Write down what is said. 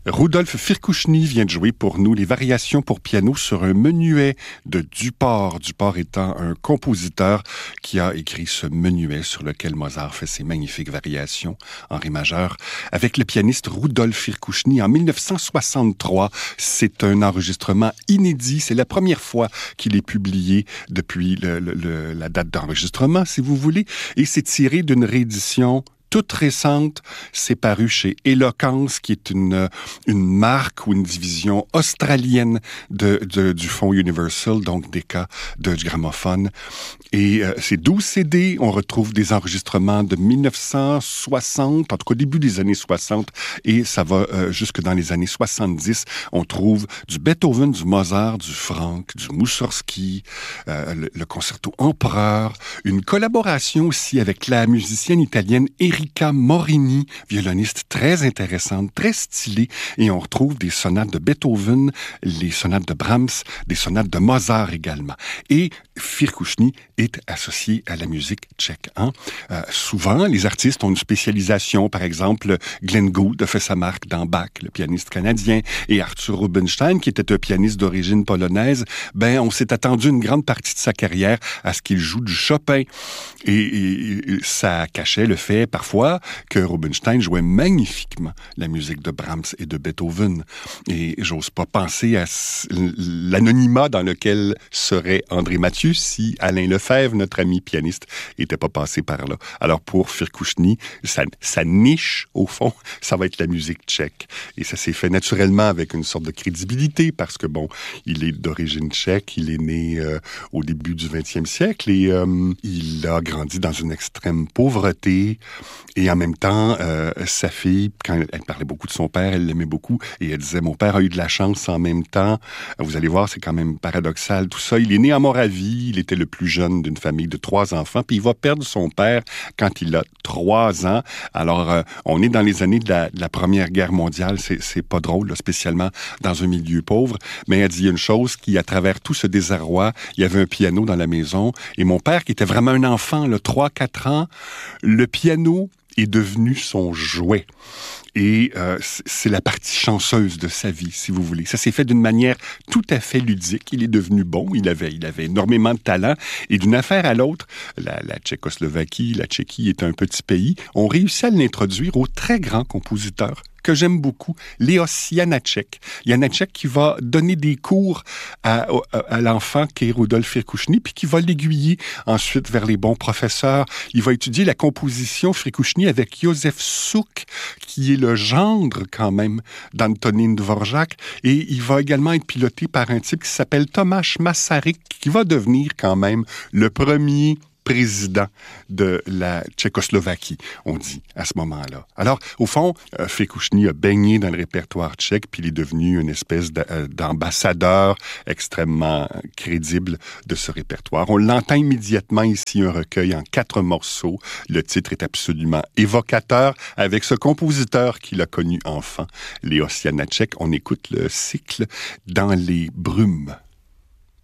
Rudolf Firkushny vient de jouer pour nous les variations pour piano sur un menuet de Duport. Duport étant un compositeur qui a écrit ce menuet sur lequel Mozart fait ses magnifiques variations en ré majeur avec le pianiste Rudolf Firkushny en 1963. C'est un enregistrement inédit. C'est la première fois qu'il est publié depuis la date d'enregistrement, si vous voulez. Et c'est tiré d'une réédition toute récente, c'est paru chez Eloquence, qui est une marque ou une division australienne du fonds Universal, donc des cas du gramophone. Et c'est 12 CD. On retrouve des enregistrements de 1960, en tout cas début des années 60, et ça va jusque dans les années 70. On trouve du Beethoven, du Mozart, du Franck, du Moussorgsky, le concerto Empereur, une collaboration aussi avec la musicienne italienne Erika Morini, violoniste très intéressante, très stylée, et on retrouve des sonates de Beethoven, les sonates de Brahms, des sonates de Mozart également. Et Firkushny est associé à la musique tchèque. Souvent, les artistes ont une spécialisation. Par exemple, Glenn Gould a fait sa marque dans Bach, le pianiste canadien, et Arthur Rubinstein, qui était un pianiste d'origine polonaise. On s'est attendu une grande partie de sa carrière à ce qu'il joue du Chopin. Et ça cachait le fait, parfois, que Rubinstein jouait magnifiquement la musique de Brahms et de Beethoven. Et j'ose pas penser à l'anonymat dans lequel serait André Mathieu si Alain Lefebvre, notre ami pianiste, était pas passé par là. Alors pour Firkushny, sa niche, au fond, ça va être la musique tchèque. Et ça s'est fait naturellement avec une sorte de crédibilité parce que, il est d'origine tchèque, il est né au début du 20e siècle et il a grandi dans une extrême pauvreté. Et en même temps, sa fille, quand elle parlait beaucoup de son père, elle l'aimait beaucoup et elle disait « Mon père a eu de la chance en même temps. » Vous allez voir, c'est quand même paradoxal tout ça. Il est né en Moravie, il était le plus jeune d'une famille de 3 enfants, puis il va perdre son père quand il a 3 ans. Alors, on est dans les années de la Première Guerre mondiale, c'est pas drôle, là, spécialement dans un milieu pauvre, mais elle dit une chose qui, à travers tout ce désarroi, il y avait un piano dans la maison, et mon père, qui était vraiment un enfant, 3-4 ans, le piano est devenu son jouet. Et c'est la partie chanceuse de sa vie, si vous voulez. Ça s'est fait d'une manière tout à fait ludique. Il est devenu bon, il avait énormément de talent. Et d'une affaire à l'autre, la Tchécoslovaquie, la Tchéquie est un petit pays, on réussit à l'introduire au très grand compositeur que j'aime beaucoup, Leos Janáček. Janáček qui va donner des cours à l'enfant qui est Rudolf Firkushny, puis qui va l'aiguiller ensuite vers les bons professeurs. Il va étudier la composition Firkushny avec Josef Suk, qui est le gendre quand même d'Antonín Dvořák, et il va également être piloté par un type qui s'appelle Tomáš Masaryk, qui va devenir quand même le premier président de la Tchécoslovaquie, on dit, à ce moment-là. Alors, au fond, Firkushny a baigné dans le répertoire tchèque, puis il est devenu une espèce d'ambassadeur extrêmement crédible de ce répertoire. On l'entend immédiatement ici, un recueil en 4 morceaux. Le titre est absolument évocateur avec ce compositeur qu'il a connu enfant, Leos Janáček. On écoute le cycle Dans les brumes.